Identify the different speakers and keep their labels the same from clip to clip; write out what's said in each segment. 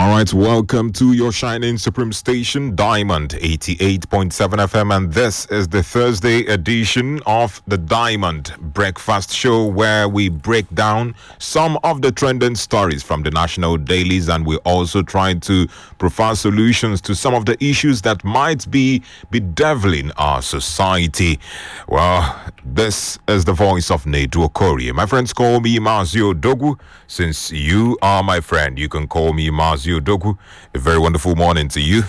Speaker 1: All right, welcome to your shining supreme station, Diamond 88.7 FM, and this is the Thursday edition of the Diamond Breakfast Show, where we break down some of the trending stories from the national dailies, and we're also trying to provide solutions to some of the issues that might be bedeviling our society. Well, this is the voice of Nedu Okorie. My friends call me Mazio Dogu. Since you are my friend, you can call me Mazio Dogu. A very wonderful morning to you.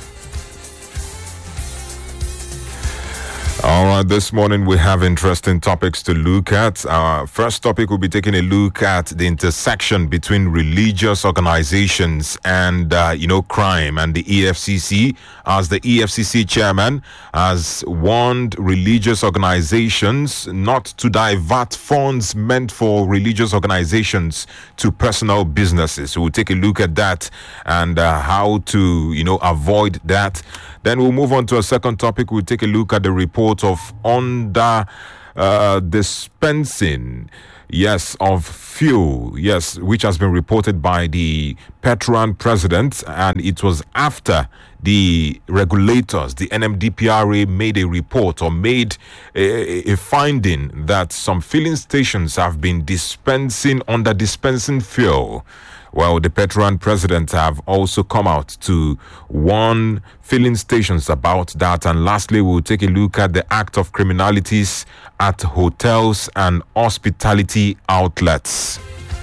Speaker 1: All right, this morning we have interesting topics to look at. Our first topic will be taking a look at the intersection between religious organizations and, crime. And the EFCC, as the EFCC chairman, has warned religious organizations not to divert funds meant for religious organizations to personal businesses. So we'll take a look at that and how to, avoid that. Then we'll move on to a second topic. We'll take a look at the report of under dispensing, of fuel, which has been reported by the Petron president, and it was after the regulators, the NMDPRA, made a report or made a finding that some filling stations have been dispensing fuel. Well, the Petron president have also come out to warn filling stations about that. And lastly, we'll take a look at the act of criminalities at hotels and hospitality outlets.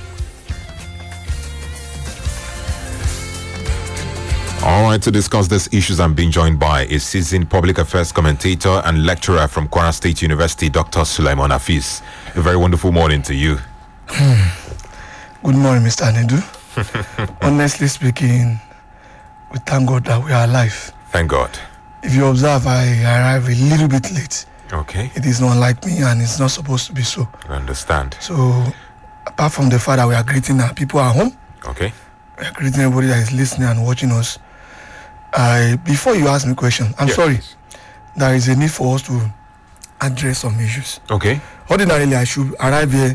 Speaker 1: All right, to discuss these issues, I'm being joined by a seasoned public affairs commentator and lecturer from Kwara State University, Dr. Sulaiman Hafiz. A very wonderful morning to you.
Speaker 2: Good morning, Mr. Anedu. Honestly speaking, we thank God that we are alive.
Speaker 1: Thank God.
Speaker 2: If you observe, I arrived a little bit late.
Speaker 1: Okay.
Speaker 2: It is not like me, and it's not supposed to be so.
Speaker 1: I understand.
Speaker 2: So, apart from the fact that we are greeting our people at home,
Speaker 1: okay,
Speaker 2: we are greeting everybody that is listening and watching us. Before you ask me a question, I'm sorry. There is a need for us to address some issues.
Speaker 1: Okay.
Speaker 2: Ordinarily, I should arrive here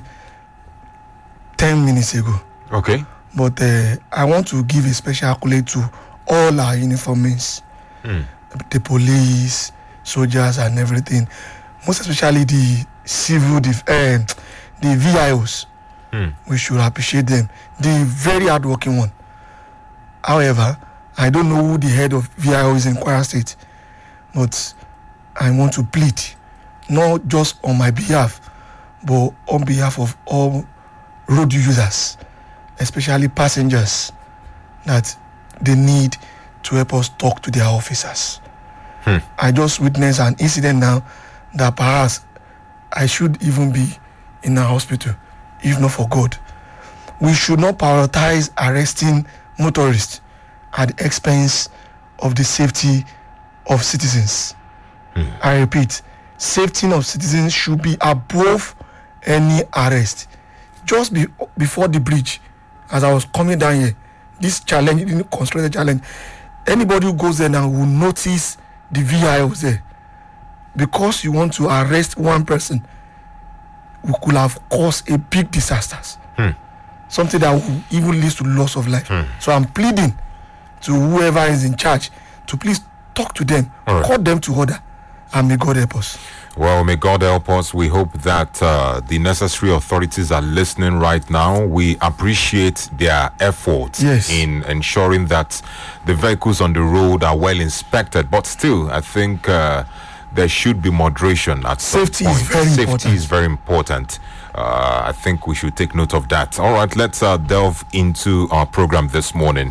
Speaker 2: 10 minutes ago.
Speaker 1: Okay.
Speaker 2: But I want to give a special accolade to all our uniformeds, the police, soldiers, and everything. Most especially the civil, the VIOs. We should appreciate them. The very hardworking one. However, I don't know who the head of VIO is in Kwara State, but I want to plead, not just on my behalf, but on behalf of all road users, especially passengers, that they need to help us talk to their officers. I just witnessed an incident now that perhaps I should even be in a hospital, if not for God. We should not prioritize arresting motorists at the expense of the safety of citizens. I repeat, safety of citizens should be above any arrest. Just before the bridge, as I was coming down here, this challenge, constructed challenge, anybody who goes there now will notice the VIOs there. Because you want to arrest one person, we could have caused a big disasters. Something that will even lead to loss of life. So I'm pleading to whoever is in charge to please talk to them, call them to order, and may God help us.
Speaker 1: Well, may God help us. We hope that the necessary authorities are listening right now. We appreciate their efforts in ensuring that the vehicles on the road are well inspected. But still, I think there should be moderation at some point. Safety is very important. I think we should take note of that. All right, let's delve into our program this morning.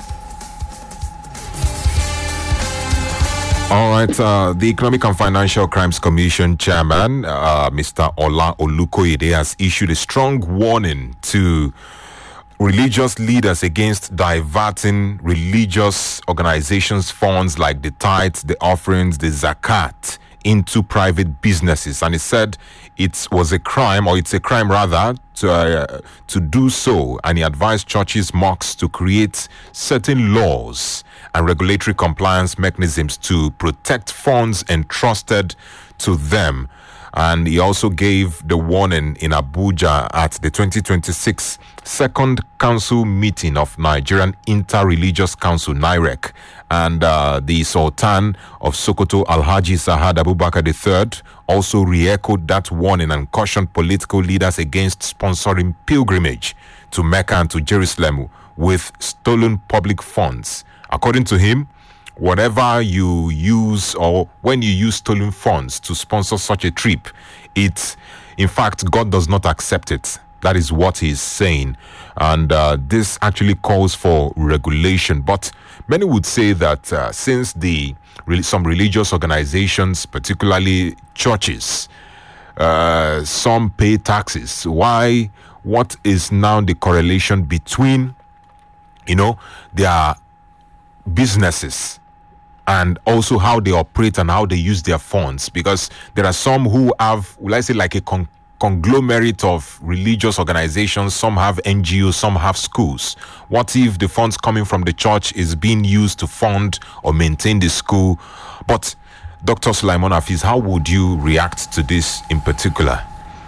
Speaker 1: All right, the Economic and Financial Crimes Commission chairman, Mr. Ola Olukoyede, has issued a strong warning to religious leaders against diverting religious organizations' funds like the tithes, the offerings, the zakat into private businesses. And he said it was a crime, or it's a crime rather, to do so. And he advised churches, mosques to create certain laws and regulatory compliance mechanisms to protect funds entrusted to them. And he also gave the warning in Abuja at the 2026 Second Council meeting of Nigerian Inter-Religious Council, NIREC. And the Sultan of Sokoto, Alhaji Sahad Abubakar III, also re-echoed that warning and cautioned political leaders against sponsoring pilgrimage to Mecca and to Jerusalem with stolen public funds. According to him, whatever you use or when you use stolen funds to sponsor such a trip, in fact, God does not accept it. That is what he's saying. And this actually calls for regulation. But many would say that since some religious organizations, particularly churches, some pay taxes, what is now the correlation between, their businesses and also how they operate and how they use their funds? Because there are some who have, will I say, like a conglomerate of religious organizations. Some have NGOs, some have schools. What if the funds coming from the church is being used to fund or maintain the school? But Dr. Sulaiman Hafiz, how would you react to this in particular?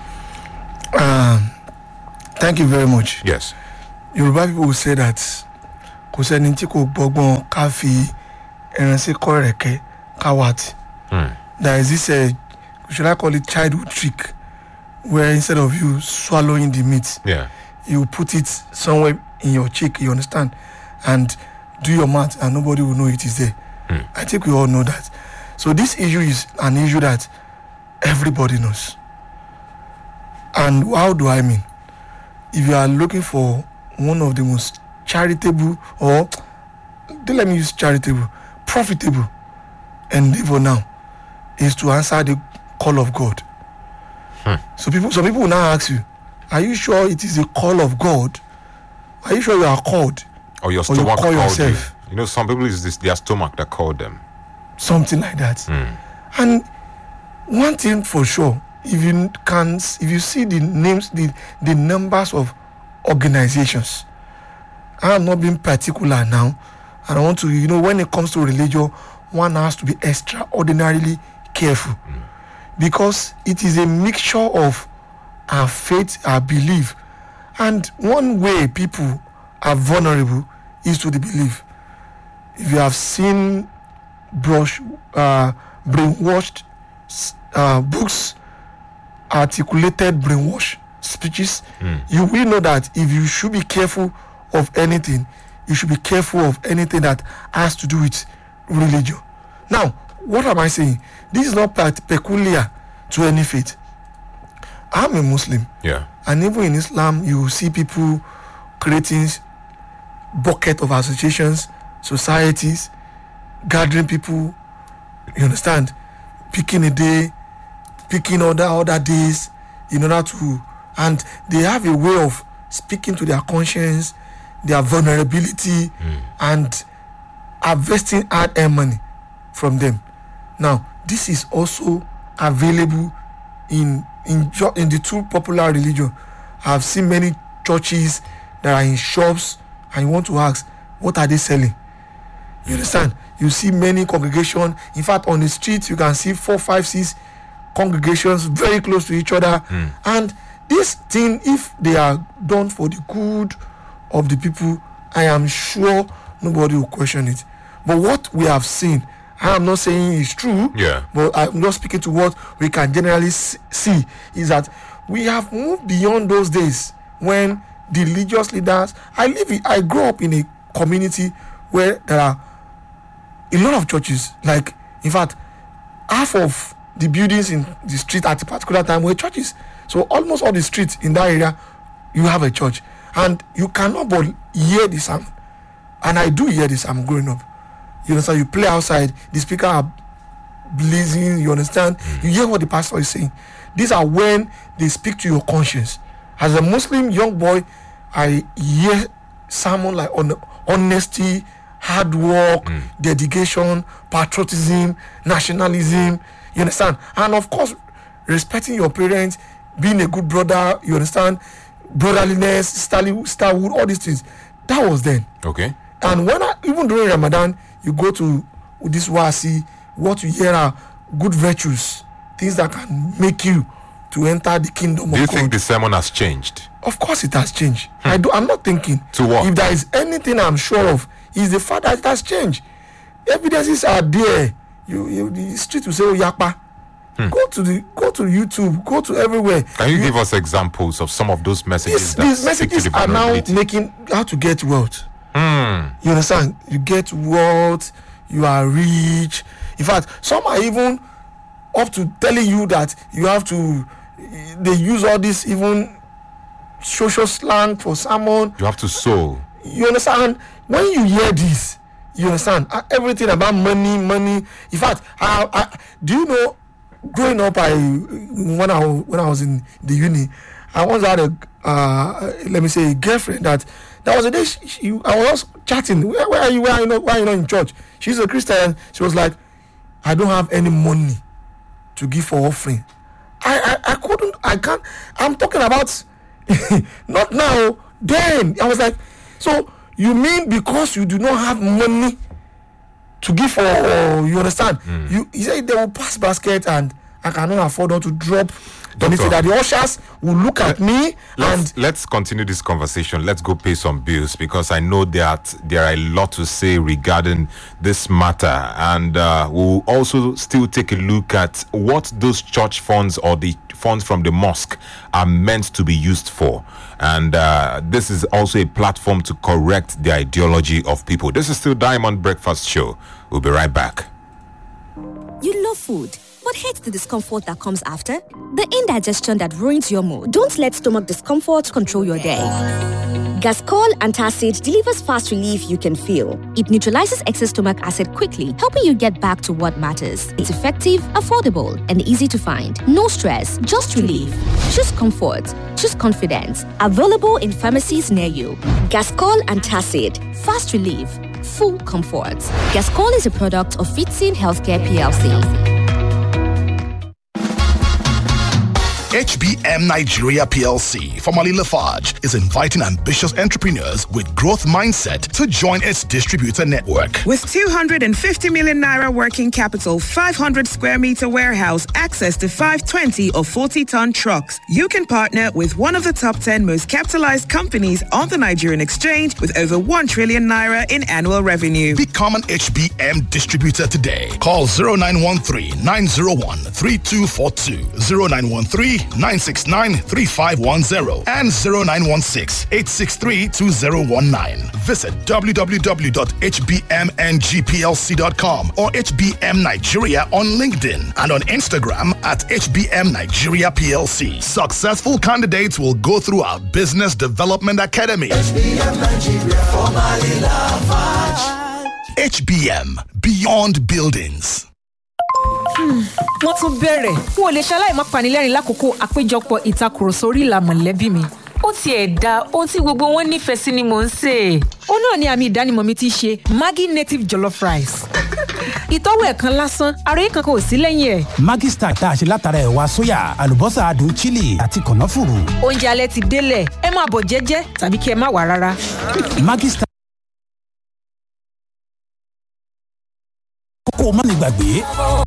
Speaker 2: Thank you very much.
Speaker 1: Yes.
Speaker 2: Yoruba people will say that kò sẹ́ni tí kò gbọ́gbọ́n ká fi ẹran sí kọ́rẹ̀kẹ́ ká wá tì. There is this should I call it childhood trick, where instead of you swallowing the meat, you put it somewhere in your cheek, you understand, and do your math and nobody will know it is there. I think we all know that. So this issue is an issue that everybody knows. And how do I mean? If you are looking for one of the most charitable, or don't let me use charitable, profitable endeavor now, is to answer the call of God. So some people will now ask you, are you sure it is a call of God? Are you sure you are called?
Speaker 1: Or your stomach
Speaker 2: call
Speaker 1: called
Speaker 2: yourself?
Speaker 1: You. Some people it's their stomach that called them.
Speaker 2: Something like that. And one thing for sure, if you see the names, the numbers of organizations, I am not being particular now, and I want to, when it comes to religion, one has to be extraordinarily careful, because it is a mixture of our faith, our belief, and one way people are vulnerable is to the belief. If you have seen brainwashed books, articulated brainwash speeches, you will know that if you should be careful of anything, you should be careful of anything that has to do with religion. Now, what am I saying? This is not peculiar to any faith. I'm a Muslim. And even in Islam, you see people creating bucket of associations, societies, gathering people, you understand, picking a day, picking other days in order to, and they have a way of speaking to their conscience, their vulnerability, and harvesting hard-earned money from them. Now, this is also available in the two popular religion. I've seen many churches that are in shops, and you want to ask, what are they selling? You understand? You see many congregations. In fact, on the street, you can see 4, 5, 6 congregations very close to each other. And this thing, if they are done for the good of the people, I am sure nobody will question it. But what we have seen, I am not saying it's true, but I'm not speaking to what we can generally see, is that we have moved beyond those days when the religious leaders, I grew up in a community where there are a lot of churches. Like, in fact, half of the buildings in the street at a particular time were churches. So almost all the streets in that area, you have a church. And you cannot but hear the sound. And I do hear this, I'm growing up. You understand? You play outside, the speaker are blazing, you understand? You hear what the pastor is saying. These are when they speak to your conscience. As a Muslim young boy, I hear sermon like on honesty, hard work, dedication, patriotism, nationalism, you understand? And of course, respecting your parents, being a good brother, you understand? Brotherliness, sisterhood, all these things. That was then.
Speaker 1: Okay.
Speaker 2: And when even during Ramadan, you go to this wasi, what you hear are good virtues, things that can make you to enter the kingdom of God.
Speaker 1: Do you think the sermon has changed?
Speaker 2: Of course it has changed. I'm not thinking.
Speaker 1: To what?
Speaker 2: If there is anything I'm sure of, is the fact that it has changed. Evidences are there. The street will say, oh, Yakpa. Go to YouTube, go to everywhere.
Speaker 1: Can you give us examples of some of those messages?
Speaker 2: These messages are now making how to get wealth. You understand? You get wealth, you are rich. In fact, some are even up to telling you that you have to. They use all this even social slang for sermon.
Speaker 1: You have to sow.
Speaker 2: You understand? When you hear this, you understand everything about money. In fact, do you know? Growing up, when I was in the uni, I once had a girlfriend that was a day I was chatting. Where are you? Why are you not in church? She's a Christian. She was like, I don't have any money to give for offering. I can't. I'm talking about not now. Then I was like, so you mean because you do not have money to give for, you understand? He said they will pass basket and I cannot afford not to drop. Then he said that the ushers will look at me
Speaker 1: let's continue this conversation. Let's go pay some bills because I know that there are a lot to say regarding this matter, and we'll also still take a look at what those church funds or the funds from the mosque are meant to be used for. And this is also a platform to correct the ideology of people. This is still Diamond Breakfast Show. We'll be right back.
Speaker 3: You love food, but hate the discomfort that comes after? The indigestion that ruins your mood. Don't let stomach discomfort control your day. Gascol Antacid delivers fast relief you can feel. It neutralizes excess stomach acid quickly, helping you get back to what matters. It's effective, affordable, and easy to find. No stress, just relief. Choose comfort. Choose confidence. Available in pharmacies near you. Gascol Antacid. Fast relief. Full comfort. Gascol is a product of Fitzin Healthcare PLC.
Speaker 4: HBM Nigeria PLC, formerly Lafarge, is inviting ambitious entrepreneurs with growth mindset to join its distributor network.
Speaker 5: With 250 million naira working capital, 500 square meter warehouse, access to 520 or 40-ton trucks, you can partner with one of the top 10 most capitalized companies on the Nigerian exchange with over 1 trillion naira in annual revenue.
Speaker 4: Become an HBM distributor today. Call 0913-901-3242, 0913-969-3510 and 0916-863-2019. Visit www.hbmngplc.com or HBM Nigeria on LinkedIn and on Instagram at HBM Nigeria PLC. Successful candidates will go through our Business Development Academy.
Speaker 6: HBM Nigeria, formerly Lafarge.
Speaker 4: HBM, Beyond Buildings.
Speaker 7: Wọ́n tún bẹ̀rẹ̀. N ò lè ṣaláì má panilẹ́rìn lákòókò àpéjọpọ̀ ìtakùrọ̀sọ orí ìlà mọ̀lẹ́bí mi. Ó tiẹ̀ da ohun tí gbogbo wọn nífẹ̀ẹ́ sí ni mò ń sè. Ó náà ni àmì ìdánimọ̀ mi ti ṣe Maggi native jollof rice. Ìtọ́wò ẹ̀kan lásán, ara yìí kankan ò sí lẹ́yìn ẹ̀.
Speaker 8: Maggi Star tá a ṣe látara ẹ̀wà sóyà, àlùbọ́sà adùn chili àti kànáfùrù.
Speaker 7: Oúnjẹ alẹ́ ti délẹ̀, ẹ máa bọ̀ jẹ́jẹ́ tàbí kí ẹ má wá rárá.
Speaker 8: Maggi Star. Kókó má ní gbàgbé.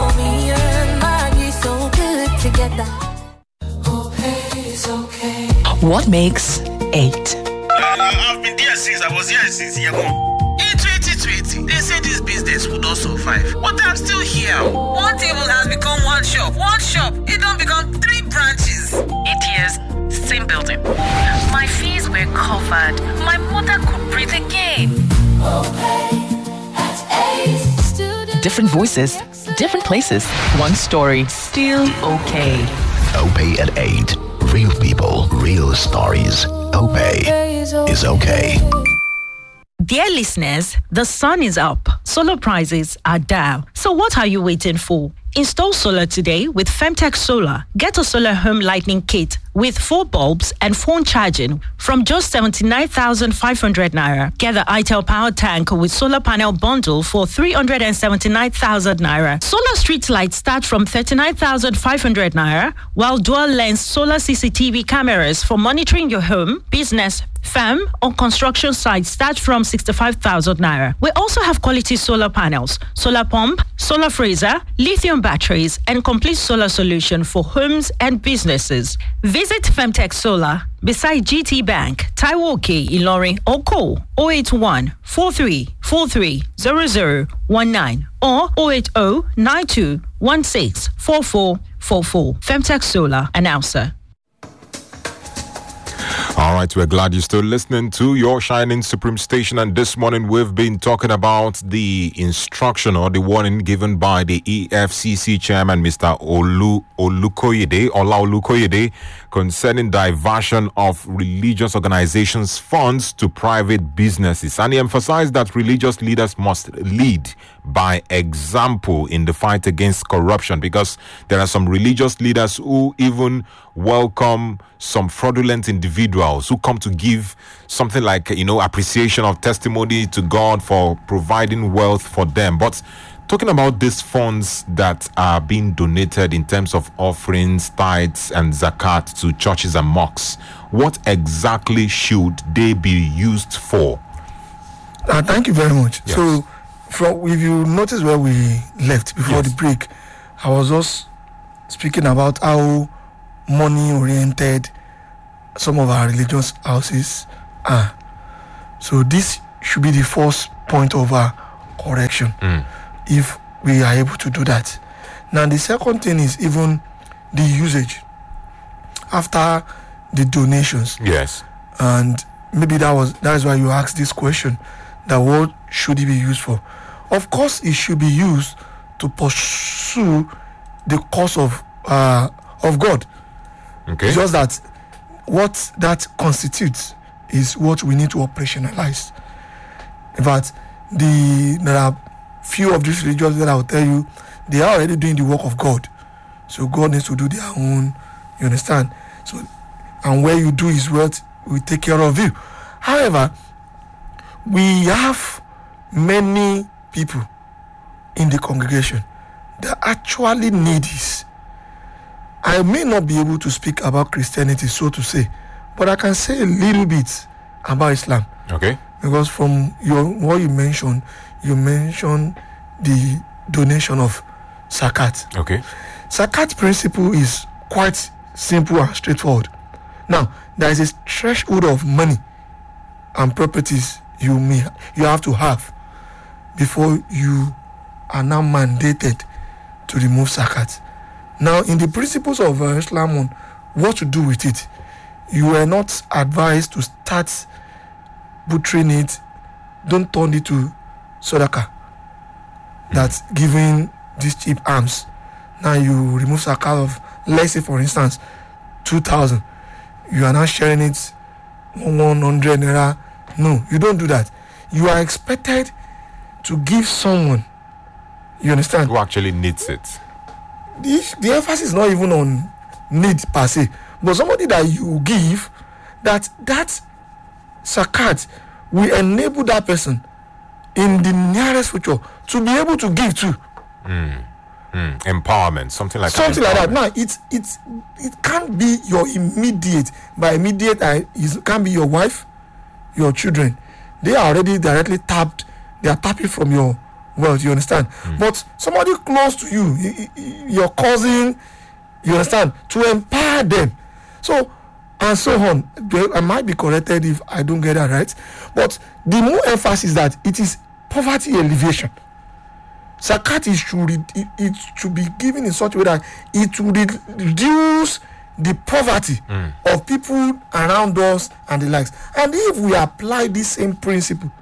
Speaker 9: What makes 8?
Speaker 10: I've been there since I was here since year 1. In 2020, they said this business would not survive, but I'm still here. One table has become one shop. One shop, it don't become 3 branches.
Speaker 9: 8 years, same building. My fees were covered. My mother could breathe again. Different voices, different places. One story, still okay.
Speaker 11: OPay at 8. Real people, real stories. OPay is okay.
Speaker 12: Dear listeners, the sun is up. Solar prices are down. So what are you waiting for? Install solar today with Femtech Solar. Get a solar home lightning kit with 4 bulbs and phone charging from just 79,500 naira. Get the ITEL power tank with solar panel bundle for 379,000 naira. Solar street lights start from 39,500 naira, while dual lens solar CCTV cameras for monitoring your home, business, farm or construction sites start from 65,000 naira. We also have quality solar panels, solar pump, solar freezer, lithium batteries, and complete solar solution for homes and businesses. Visit Femtech Solar beside GT Bank, Taiwoke, Ilorin, or call 081 43 43 0019 or 080 92 16 4444. Femtech Solar, announcer.
Speaker 1: All right, we're glad you're still listening to your Shining Supreme station. And this morning we've been talking about the instruction or the warning given by the EFCC chairman, Mr. Ola Olukoyede, concerning diversion of religious organizations' funds to private businesses. And he emphasized that religious leaders must lead by example in the fight against corruption, because there are some religious leaders who even welcome some fraudulent individuals who come to give something like, appreciation of testimony to God for providing wealth for them. But talking about these funds that are being donated in terms of offerings, tithes, and zakat to churches and mosques, what exactly should they be used for?
Speaker 2: Thank you very much.
Speaker 1: Yes.
Speaker 2: So, if you notice where we left before the break, I was just speaking about how money-oriented some of our religious houses are. So this should be the first point of our correction, if we are able to do that. Now the second thing is even the usage after the donations.
Speaker 1: Yes.
Speaker 2: And maybe that is why you asked this question, that what should it be used for? Of course, it should be used to pursue the cause of God.
Speaker 1: Okay.
Speaker 2: Just that what that constitutes is what we need to operationalize. In fact, there are few of these religions that I will tell you, they are already doing the work of God. So God needs to do their own, you understand? So, and where you do His work, we take care of you. However, we have many people in the congregation that actually need this. I may not be able to speak about Christianity, so to say, but I can say a little bit about Islam.
Speaker 1: Okay.
Speaker 2: Because from what you mentioned the donation of zakat.
Speaker 1: Okay.
Speaker 2: Zakat principle is quite simple and straightforward. Now, there is a threshold of money and properties you have to have before you are now mandated to remove zakat. Now, in the principles of Islam on what to do with it, you are not advised to start butchering it. Don't turn it to sadaqah. That's giving these cheap arms. Now you remove zakat of, let's say for instance, 2,000. You are now sharing it 100 naira. No, you don't do that. You are expected to give someone, you understand,
Speaker 1: who actually needs it.
Speaker 2: The emphasis is not even on need per se, but somebody that you give, that zakat will enable that person in the nearest future to be able to give to.
Speaker 1: Empowerment, something like
Speaker 2: that. Now it can't be your immediate. By immediate, it can't be your wife, your children. They are already directly tapped. They are tapping from your wealth. You understand? But somebody close to you, your cousin, you understand, to empower them. So and so on. I might be corrected if I don't get that right. But the more emphasis that it is poverty alleviation. Zakat it should be given in such a way that it will reduce the poverty of people around us and the likes. And if we apply this same principle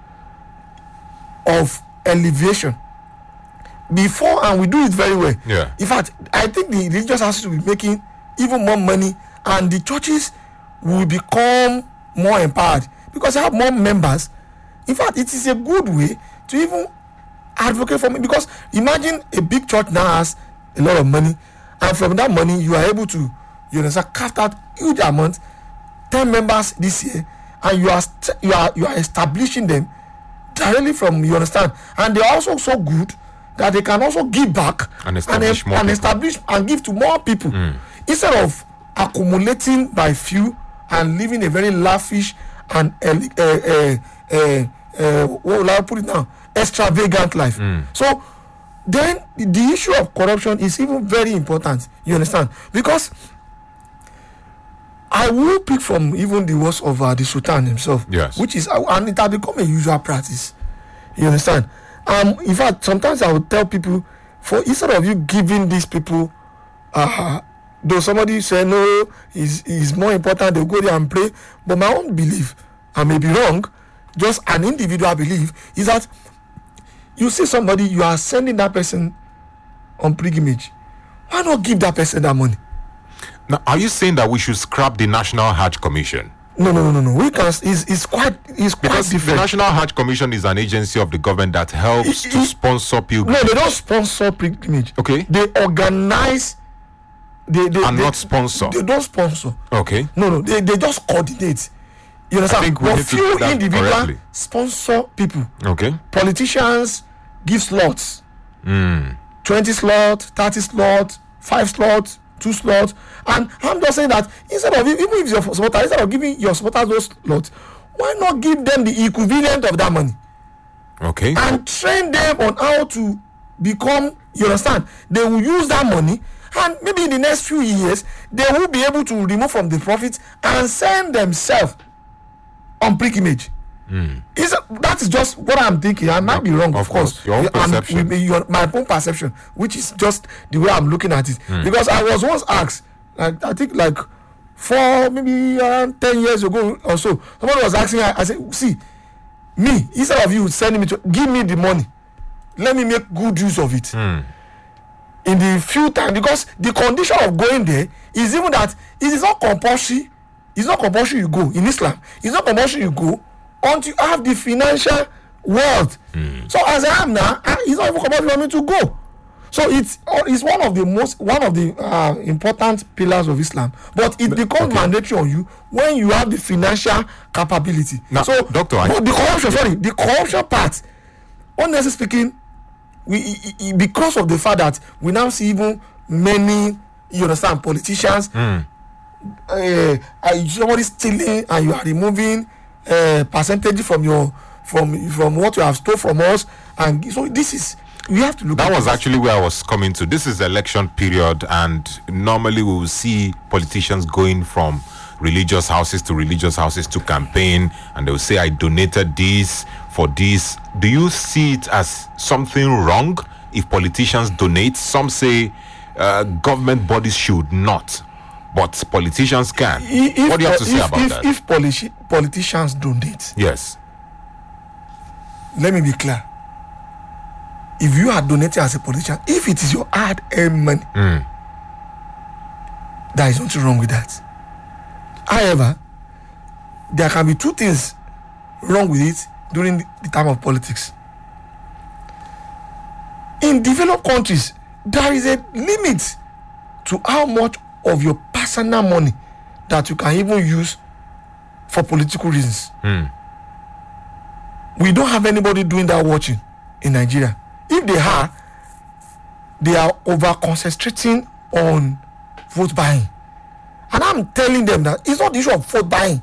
Speaker 2: of elevation before, and we do it very well, in fact, I think the religious houses will be making even more money, and the churches will become more empowered because they have more members. In fact, it is a good way to even advocate for me, because imagine a big church now has a lot of money, and from that money you are able to, you understand, carved out huge amount, 10 members this year, and you are establishing them directly from, you understand, and they're also so good that they can also give back
Speaker 1: and establish
Speaker 2: and give to more people instead of accumulating by few and living a very lavish and what will I put it now, extravagant life. So then the issue of corruption is even very important, you understand, because I will pick from even the words of the Sultan himself,
Speaker 1: yes,
Speaker 2: which is, and it has become a usual practice, you understand. In fact, sometimes I would tell people, for instead of you giving these people, though somebody say no, is more important, they'll go there and pray, but my own belief, I may be wrong, just an individual belief, is that you see somebody, you are sending that person on pilgrimage, why not give that person that money?
Speaker 1: Now, are you saying that we should scrap the National Hajj Commission?
Speaker 2: No. We can. It's quite different.
Speaker 1: The National Hajj Commission is an agency of the government that helps to sponsor pilgrimage.
Speaker 2: No, they don't sponsor pilgrimage.
Speaker 1: Okay.
Speaker 2: They organize. They
Speaker 1: not sponsor.
Speaker 2: They don't sponsor.
Speaker 1: Okay.
Speaker 2: No. They just coordinate. You understand?
Speaker 1: But
Speaker 2: few individuals sponsor people.
Speaker 1: Okay.
Speaker 2: Politicians give slots. 20 slots, 30 slots, 5 slots, 2 slots, and I'm just saying that instead of, even if your supporter, instead of giving your supporters those slots, why not give them the equivalent of that money?
Speaker 1: Okay.
Speaker 2: And train them on how to become, you understand, they will use that money, and maybe in the next few years they will be able to remove from the profits and send themselves on pilgrimage. That is just what I'm thinking. I might be wrong, of course.
Speaker 1: Your own perception.
Speaker 2: My own perception, which is just the way I'm looking at it. Because I was once asked, I think 4, maybe around 10 years ago or so, somebody was asking, I said, see, me, instead of you sending me to, give me the money, let me make good use of it. In the few times, because the condition of going there is even that it is not compulsory. It's not compulsory you go in Islam. It's not compulsory you go until you have the financial wealth. So as I am now, it's not even compulsory for me to go. So it's one of the important pillars of Islam, but it becomes mandatory on you when you have the financial capability.
Speaker 1: Now,
Speaker 2: so,
Speaker 1: Doctor,
Speaker 2: the corruption part, honestly speaking, because of the fact that we now see even many, you understand, politicians, somebody stealing and you are removing percentage from what you have stole from us, and so this is, we have to look
Speaker 1: that
Speaker 2: at
Speaker 1: was
Speaker 2: this.
Speaker 1: Actually where I was coming to. This is election period, and normally we will see politicians going from religious houses to campaign, and they will say, I donated this for this. Do you see it as something wrong if politicians donate? Some say government bodies should not, but politicians can. What do you have to say about that?
Speaker 2: If politicians donate,
Speaker 1: yes,
Speaker 2: let me be clear. If you are donating as a politician, if it is your hard-earned money, there is nothing wrong with that. However, there can be two things wrong with it during the time of politics. In developed countries, there is a limit to how much of your personal money that you can even use for political reasons. We don't have anybody doing that watching in Nigeria. If they are over concentrating on vote buying. And I'm telling them that it's not the issue of vote buying.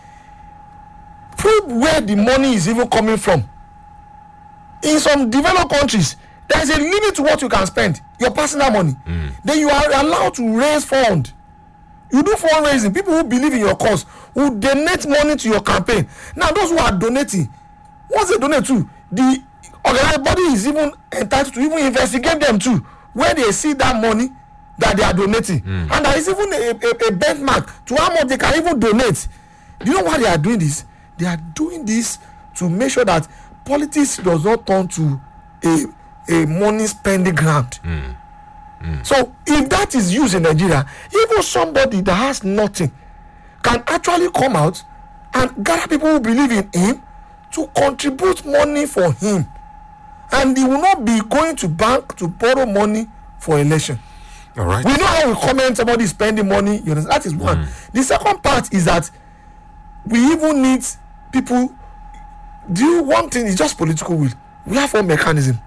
Speaker 2: Prove where the money is even coming from. In some developed countries, there is a limit to what you can spend, your personal money. Then you are allowed to raise funds. You do fundraising. People who believe in your cause will donate money to your campaign. Now, those who are donating, once they donate to, the organized body is even entitled to even investigate them too, where they see that money that they are donating. And there is even a benchmark to how much they can even donate. Do you know why they are doing this? They are doing this to make sure that politics does not turn to a money spending ground. So if that is used in Nigeria, even somebody that has nothing can actually come out and gather people who believe in him to contribute money for him, and he will not be going to bank to borrow money for election.
Speaker 1: All right.
Speaker 2: We know how we comment somebody spending money. You know, that is one. The second part is that we even need people. One thing is just political will. We have one mechanism.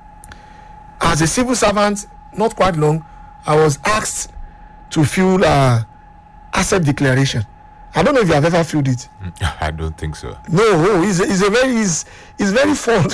Speaker 2: As a civil servant, not quite long, I was asked to fill asset declaration. I don't know if you have ever filled it.
Speaker 1: I don't think so.
Speaker 2: No, it's very fun.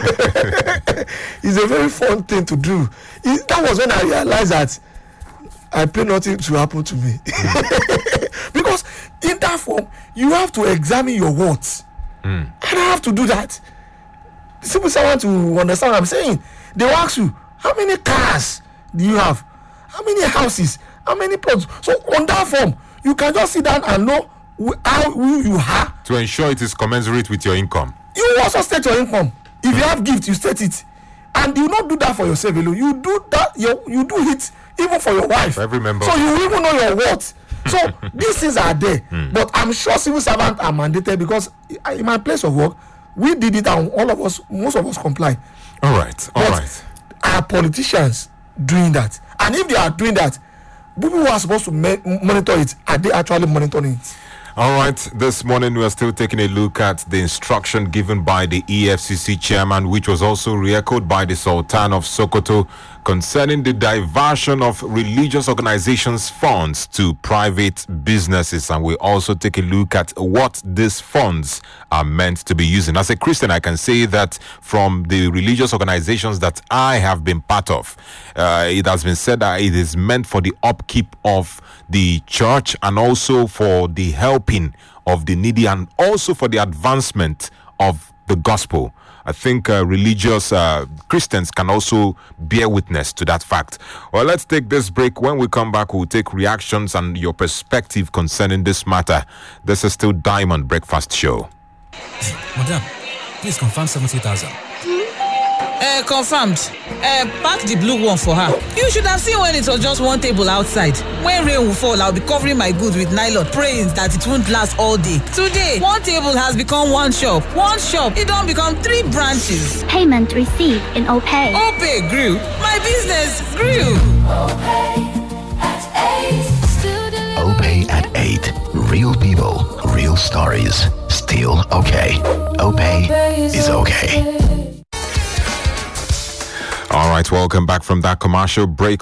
Speaker 2: It's a very fun thing to do. That was when I realized that I pray nothing to happen to me. Because in that form, you have to examine your words. And I have to do that. Civil servant to understand what I'm saying. They will ask you, how many cars do you have? How many houses? How many plots? So on that form, you can just sit down and know who you are.
Speaker 1: To ensure it is commensurate with your income.
Speaker 2: You also state your income. If you have gift, you state it. And you not do that for yourself alone. You do that, you do it even for your wife.
Speaker 1: For every member.
Speaker 2: So you even know your worth. So these things are there. But I'm sure civil servants are mandated because in my place of work, we did it and most of us comply.
Speaker 1: All right.
Speaker 2: Are politicians doing that? And if they are doing that, people who are supposed to monitor it, are they actually monitoring it?
Speaker 1: All right, this morning we are still taking a look at the instruction given by the EFCC chairman, which was also re-echoed by the Sultan of Sokoto, concerning the diversion of religious organizations' funds to private businesses. And we also take a look at what these funds are meant to be using. As a Christian, I can say that from the religious organizations that I have been part of, it has been said that it is meant for the upkeep of the church and also for the helping of the needy and also for the advancement of the gospel. I think religious Christians can also bear witness to that fact. Well, let's take this break. When we come back, we'll take reactions and your perspective concerning this matter. This is still Diamond Breakfast Show.
Speaker 13: Madam, please confirm 70,000.
Speaker 5: Confirmed. Pack the blue one for her. You should have seen when it was just one table outside. When rain will fall, I'll be covering my goods with nylon, praying that it won't last all day. Today, one table has become one shop. One shop, it don't become 3 branches.
Speaker 14: Payment received in OPay.
Speaker 5: OPay grew. My business grew.
Speaker 11: OPay at 8. Real people, real stories. Still okay. OPay is okay.
Speaker 1: All right, welcome back from that commercial break.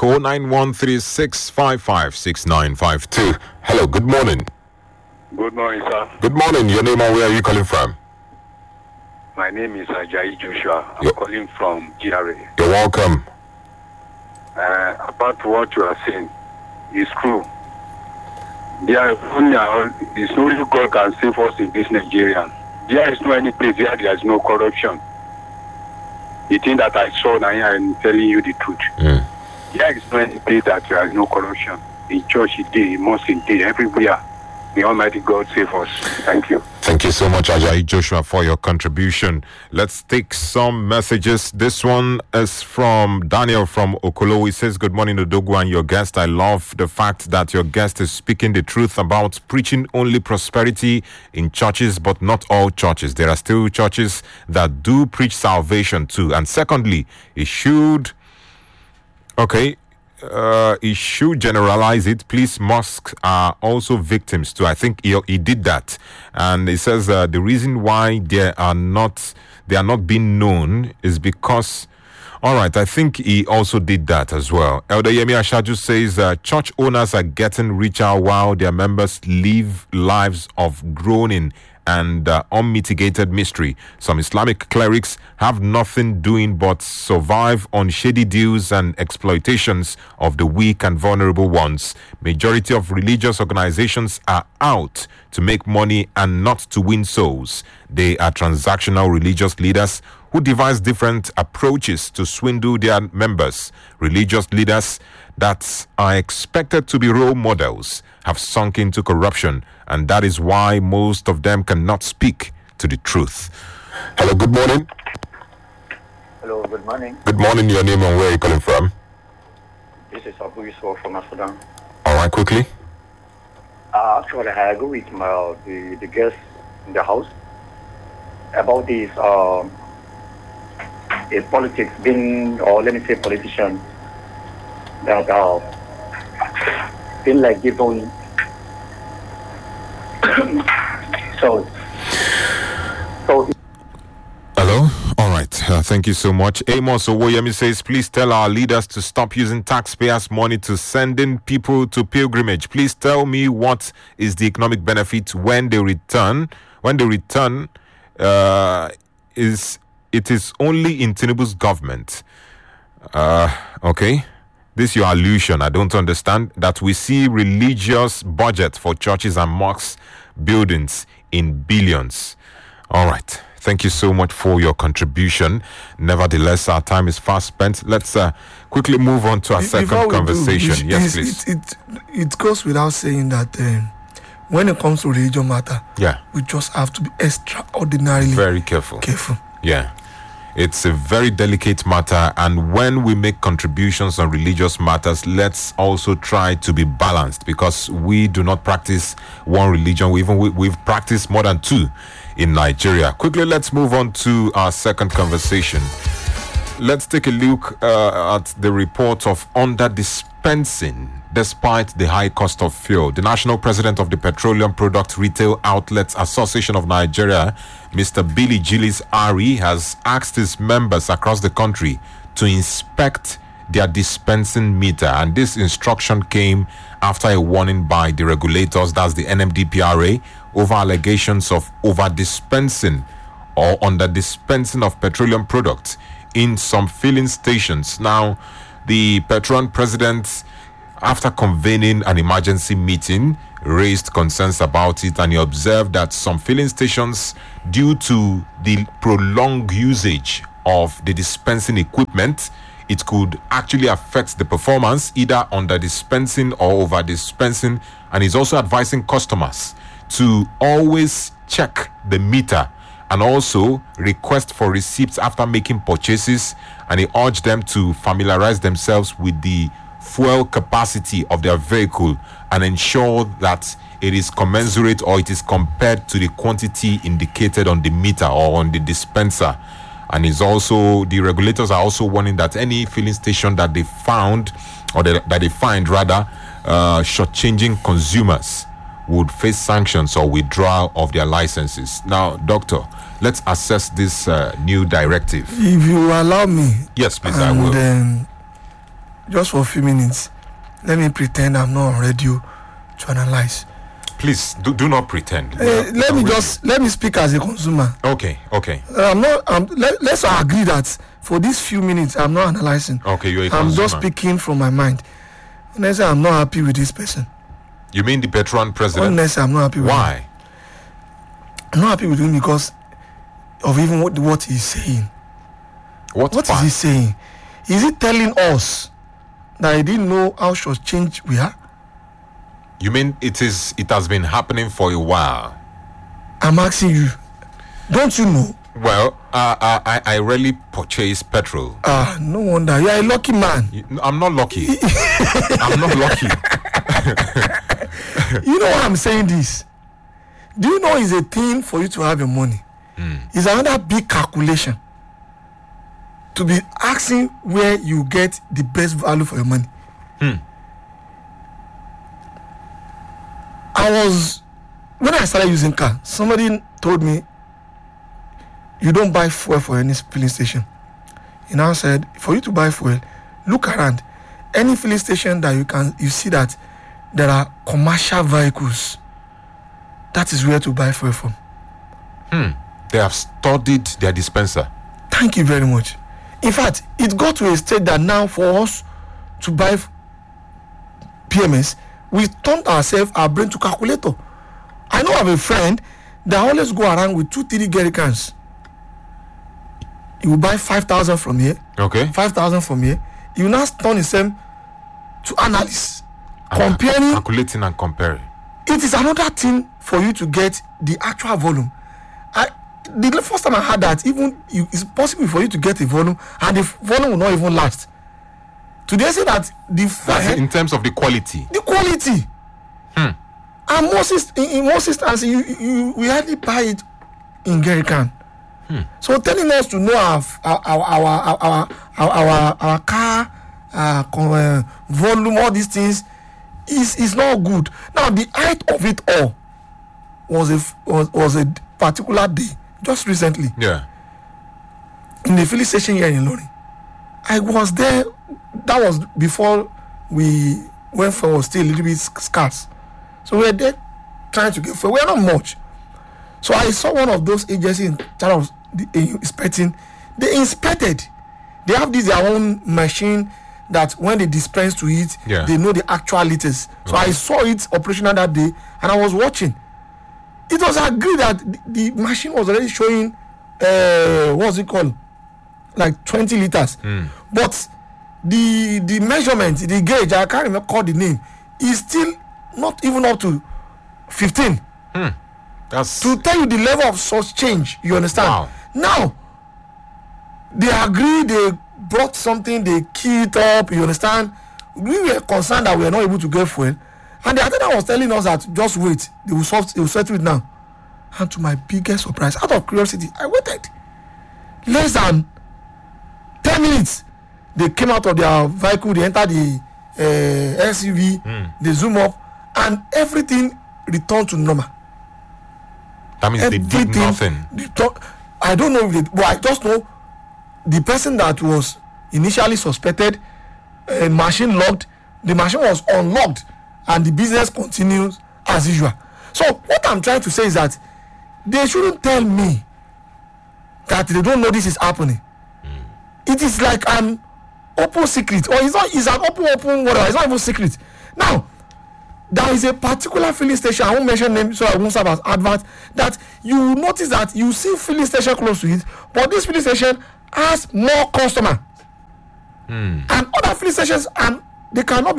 Speaker 1: 09136556952. Hello, good morning.
Speaker 15: Good morning, sir.
Speaker 1: Good morning. Your name and where are you calling from?
Speaker 15: My name is Ajayi Joshua. I'm calling from GRA.
Speaker 1: You're welcome.
Speaker 15: About what you are saying is true. There's only God can save us in this Nigeria. There is no any place where there is no corruption. The thing that I saw now, I'm telling you the truth. There is no any place that there is no corruption. In church, in mosque, everywhere. The Almighty God save us. Thank you.
Speaker 1: Thank you so much, Ajayi Joshua, for your contribution. Let's take some messages. This one is from Daniel from Okolo. He says, good morning, Odogwu and your guest. I love the fact that your guest is speaking the truth about preaching only prosperity in churches, but not all churches. There are still churches that do preach salvation too. And secondly, he should generalize it. Please, mosques are also victims too. I think he did that. And he says the reason why they are not being known is because, all right, I think he also did that as well. Elder Yemi Ashaju says church owners are getting richer while their members live lives of groaning and unmitigated mystery. Some Islamic clerics have nothing doing but survive on shady deals and exploitations of the weak and vulnerable ones. Majority of religious organizations are out to make money and not to win souls. They are transactional religious leaders who devise different approaches to swindle their members. Religious leaders that are expected to be role models have sunk into corruption, and that is why most of them cannot speak to the truth. Hello, good morning.
Speaker 16: Hello, good morning.
Speaker 1: Good morning, your name and where are you calling from?
Speaker 16: This is Abu Yusuf from Sudan.
Speaker 1: All right, quickly.
Speaker 16: Actually, I agree with the guest in the house about this politics being, or let me say politicians, that feel like even so.
Speaker 1: Hello? All right. Thank you so much. Amos Owoyemi says, please tell our leaders to stop using taxpayers' money to sending people to pilgrimage. Please tell me what is the economic benefit when they return. When they return, it is only in Tinubu's government. Okay. This is your allusion. I don't understand that we see religious budget for churches and mosques buildings in billions. All right. Thank you so much for your contribution. Nevertheless, our time is fast spent. Let's quickly move on to our second conversation. Yes, please.
Speaker 2: It goes without saying that when it comes to religion matter, we just have to be extraordinarily
Speaker 1: very careful. Yeah. It's a very delicate matter, and when we make contributions on religious matters, let's also try to be balanced, because we do not practice one religion. We've practiced more than two in Nigeria. Quickly, let's move on to our second conversation. Let's take a look at the report of under-dispensing despite the high cost of fuel. The national president of the Petroleum Product Retail Outlets Association of Nigeria, Mr. Billy Gillis Ari, has asked his members across the country to inspect their dispensing meter. And this instruction came after a warning by the regulators, that's the NMDPRA, over allegations of over-dispensing or under-dispensing of petroleum products in some filling stations. Now, the Petron president, after convening an emergency meeting, raised concerns about it, and he observed that some filling stations, due to the prolonged usage of the dispensing equipment, it could actually affect the performance, either under dispensing or over dispensing. And he's also advising customers to always check the meter and also request for receipts after making purchases. And he urged them to familiarize themselves with the fuel capacity of their vehicle and ensure that it is commensurate or it is compared to the quantity indicated on the meter or on the dispenser. And the regulators are also warning that any filling station that they found, or that they find rather, shortchanging consumers would face sanctions or withdrawal of their licenses. Now, Doctor, let's assess this new directive.
Speaker 2: If you allow me.
Speaker 1: Yes, please, I will.
Speaker 2: Just for a few minutes, let me pretend I'm not on radio to analyze.
Speaker 1: Please do not pretend.
Speaker 2: Let me speak as a consumer.
Speaker 1: Okay.
Speaker 2: Let's agree that for these few minutes I'm not analyzing.
Speaker 1: Okay, you're a consumer.
Speaker 2: I'm just speaking from my mind. Honestly, I'm not happy with this person.
Speaker 1: You mean the Petron president?
Speaker 2: Honestly, I'm not happy with him.
Speaker 1: Why?
Speaker 2: I'm not happy with him because of even what he's saying.
Speaker 1: What
Speaker 2: is he saying? Is he telling us that he didn't know how short change we are?
Speaker 1: You mean it has been happening for a while?
Speaker 2: I'm asking you. Don't you know?
Speaker 1: Well, I rarely purchase petrol.
Speaker 2: No wonder. You're a lucky man.
Speaker 1: I'm not lucky. I'm not lucky.
Speaker 2: You know why I'm saying this? Do you know it's a thing for you to have your money? It's another big calculation to be asking where you get the best value for your money. When I started using car, somebody told me, you don't buy fuel for any filling station. He now said, for you to buy fuel, look around. Any filling station that you see that there are commercial vehicles, that is where to buy fuel from.
Speaker 1: They have studied their dispenser.
Speaker 2: Thank you very much. In fact, it got to a state that now for us to buy PMS, we turned our brain to calculator. I know I have a friend that always go around with 2-3 jerrycans. He will buy 5,000 from here.
Speaker 1: Okay.
Speaker 2: 5,000 from here. He will now turn himself to analysts. Comparing.
Speaker 1: Calculating and comparing.
Speaker 2: It is another thing for you to get the actual volume. The first time I heard that, it's possible for you to get a volume and the volume will not even last. Today say that
Speaker 1: that's in terms of the quality.
Speaker 2: The quality. And in most instances, we hardly buy it in jerrycan. So telling us to know our car volume, all these things, is not good. Now the height of it all was a particular day just recently.
Speaker 1: Yeah.
Speaker 2: In the filling station here in Ilorin. I was there. That was before we went for was still a little bit scarce. So we were there trying to get fuel. We are not much. So I saw one of those agencies in charge of inspecting. They inspected. They have their own machine that when they dispense to it, they know the actual liters. So I saw it operational that day, and I was watching. It was agreed that the machine was already showing, what's it called? Like 20 liters. But the measurement, the gauge, I can't remember call the name, is still not even up to 15.
Speaker 1: That's
Speaker 2: to tell you the level of such change, you understand?
Speaker 1: Wow.
Speaker 2: Now, they agreed, they brought something, they key it up, you understand? We were concerned that we were not able to get fuel. And the attendant was telling us that just wait, they will settle it now. And to my biggest surprise, out of curiosity, I waited. Less than 10 minutes, they came out of their vehicle, they entered the SUV, they zoom up, and everything returned to normal.
Speaker 1: That means they did nothing.
Speaker 2: I don't know if they, but I just know the person that was initially suspected, machine locked, the machine was unlocked, and the business continues as usual. So what I'm trying to say is that they shouldn't tell me that they don't know this is happening. It is like an open secret, or it's an open whatever. It's not even secret. Now, there is a particular filling station, I won't mention name so I won't serve as advert, that you will notice that you see filling station close to it, but this filling station has more customer. And other filling stations, they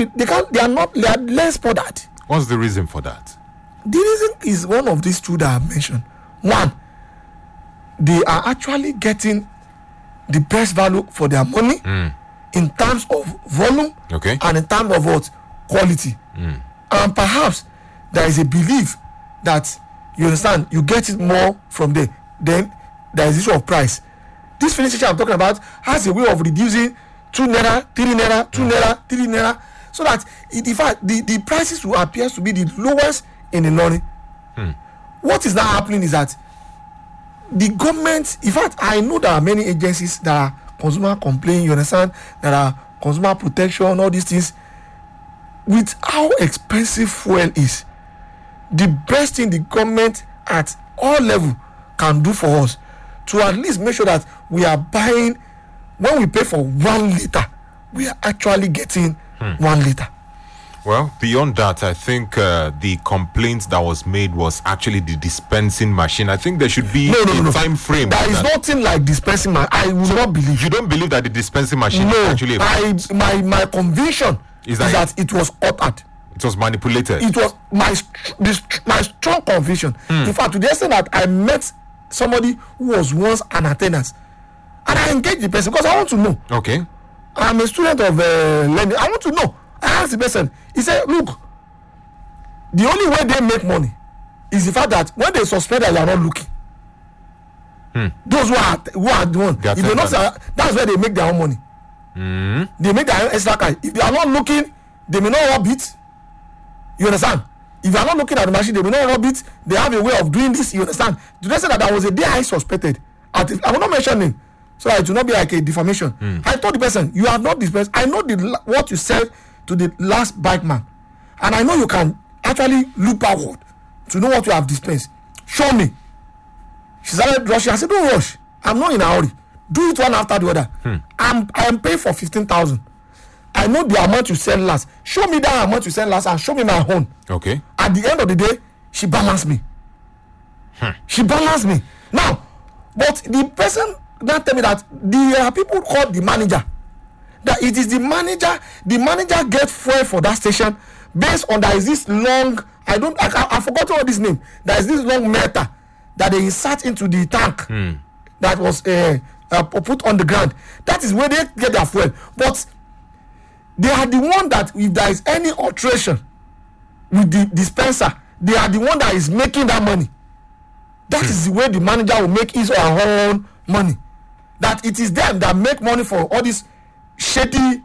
Speaker 2: are less bothered.
Speaker 1: What's the reason for that?
Speaker 2: The reason is one of these two that I mentioned. One, they are actually getting the best value for their money in terms of volume and in terms of what? Quality. And perhaps there is a belief that, you understand, you get it more from there. Then there is issue of price. This filling station I'm talking about has a way of reducing 2 naira, 3 naira, 2 naira, 3 naira, so that in fact the prices will appear to be the lowest in the Ilorin. What is now happening is that the government, in fact, I know there are many agencies that are consumer complaint, you understand, that are consumer protection, all these things. With how expensive fuel is, the best thing the government at all level can do for us to at least make sure that we are buying, when we pay for 1 liter, we are actually getting 1 liter.
Speaker 1: Well, beyond that, I think the complaint that was made was actually the dispensing machine. I think there should be a time frame.
Speaker 2: There is nothing like dispensing machine. I will not believe.
Speaker 1: You don't believe that the dispensing machine is actually
Speaker 2: my conviction is that it was altered.
Speaker 1: It was manipulated.
Speaker 2: It was my strong conviction. In fact, to the extent that I met somebody who was once an attendant, and I engaged the person because I want to know.
Speaker 1: Okay.
Speaker 2: I'm a student of learning. I want to know. I asked the person. He said, "Look, the only way they make money is the fact that when they suspect that you are not looking, those who are the one, if they not, that's where they make their own money. They make their own extra cash. If they are not looking, they may not rob it. You understand? If you are not looking at the machine, they may not rob it. They have a way of doing this. You understand? Do they say that there was a day I suspected? I will not mention him, so it will not be like a defamation. I told the person, you have not dispensed. I know what you said to the last bike man, and I know you can actually look backward to know what you have dispensed. Show me. She started rushing. I said, don't rush. I'm not in a hurry. Do it one after the other. I am paying for 15,000. I know the amount you sell last. Show me that amount you sell last and show me my own.
Speaker 1: Okay.
Speaker 2: At the end of the day, she balanced me. She balanced me. Now, but the person now tell me that there are people called the manager. That it is the manager gets fuel for that station based on there is this long, I forgot all this name. There is this long meter that they insert into the tank that was put on the ground. That is where they get their fuel. But they are the one that if there is any alteration with the dispenser, they are the one that is making that money. That is the way the manager will make his or her own money. That it is them that make money for all this shady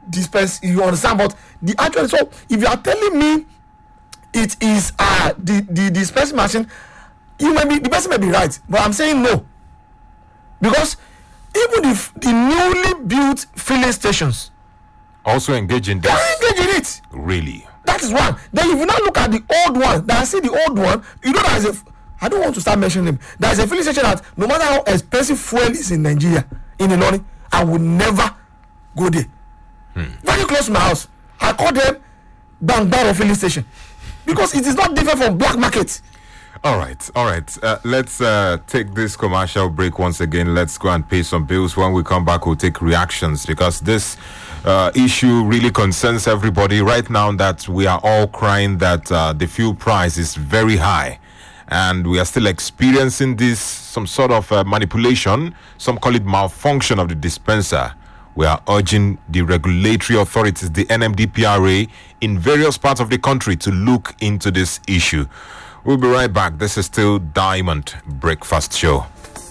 Speaker 2: dispense. You understand? But the actual, so if you are telling me it is the dispensing machine, the person may be right, but I'm saying no, because even if the newly built filling stations
Speaker 1: also engage in this,
Speaker 2: they engage in it.
Speaker 1: Really?
Speaker 2: That is one. Then if you now look at the old one, I see the old one, there is I don't want to start mentioning them. There is a filling station that no matter how expensive fuel is in Nigeria, in Ilorin, I would never go there. Very close to my house. I call them Bangbaro filling station because it is not different from black market.
Speaker 1: All right. Let's take this commercial break once again. Let's go and pay some bills. When we come back, we'll take reactions because this issue really concerns everybody right now, that we are all crying that the fuel price is very high. And we are still experiencing this, some sort of manipulation. Some call it malfunction of the dispenser. We are urging the regulatory authorities, the NMDPRA, in various parts of the country to look into this issue. We'll be right back. This is still Diamond Breakfast Show.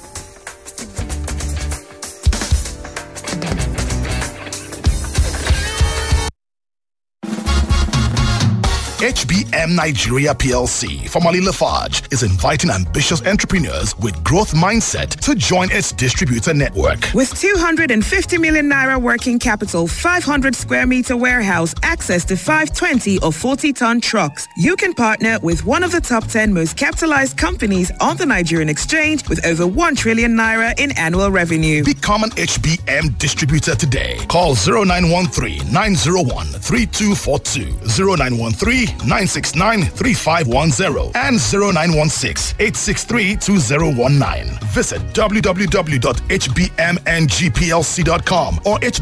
Speaker 4: HBM Nigeria PLC, formerly Lafarge, is inviting ambitious entrepreneurs with growth mindset to join its distributor network.
Speaker 5: With 250 million naira working capital, 500 square meter warehouse, access to 520 or 40-ton trucks, you can partner with one of the top 10 most capitalized companies on the Nigerian exchange with over 1 trillion naira in annual revenue.
Speaker 4: Become an HBM distributor today. Call 0913-901-3242, 0913-969-3510 and 0916-863-2019. Visit www.hbmngplc.com or